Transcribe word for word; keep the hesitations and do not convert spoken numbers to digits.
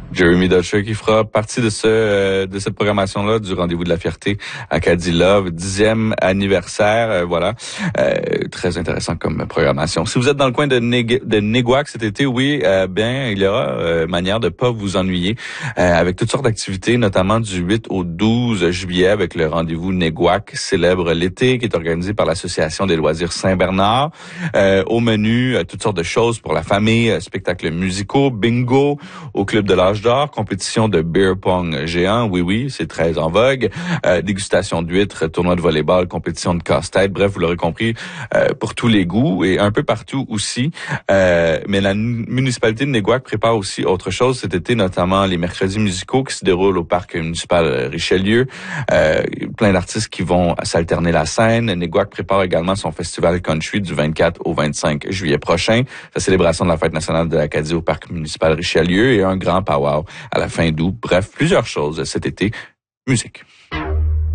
Jeremy Dutcher qui fera partie de ce euh, de cette programmation-là du Rendez-vous de la Fierté Acadie Love, dixième anniversaire. Euh, voilà, euh, très intéressant comme programmation. Si vous êtes dans le coin de, Neg- de Néguac cet été, oui, euh, bien, il y aura euh, manière de pas vous ennuyer euh, avec toutes sortes d'activités, notamment du huit au douze juillet avec le Rendez-vous Néguac célèbre l'été qui est organisé par l'Association des loisirs Saint-Bernard. Euh, au menu, euh, toutes sortes de choses pour la famille, euh, spectacles musicaux, bingo au Club de l'Âge d'Or, compétition de beer pong géant, oui, oui, c'est très en vogue, euh, dégustation d'huîtres, tournoi de volleyball, compétition de casse-tête, bref, vous l'aurez compris, euh, pour tous les goûts et un peu partout aussi. Euh, mais la municipalité de Néguac prépare aussi autre chose cet été, notamment les mercredis musicaux qui se déroulent au parc municipal Richelieu. Euh, plein d'artistes qui vont s'alterner la scène. Néguac prépare également son festival country du vingt-quatre au vingt-cinq juillet prochain, sa célébration de la fête nationale de l'Acadie au parc municipal Richelieu et un grand powwow à la fin d'août. Bref, plusieurs choses cet été. Musique.